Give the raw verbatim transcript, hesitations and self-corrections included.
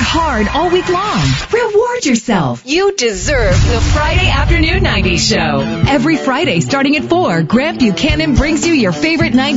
hard all week long. Reward yourself. You deserve the Friday Afternoon nineties Show. Every Friday starting at four, Grant Buchanan brings you your favorite nineties